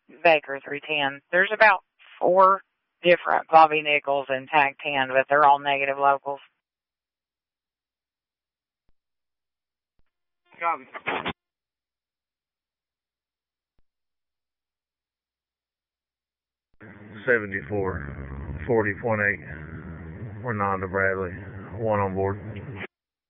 Baker 310. There's about 4 different Bobby Nichols in Tag 10, but they're all negative locals. Copy. 74, 40.8. We're non to Bradley. 1 on board.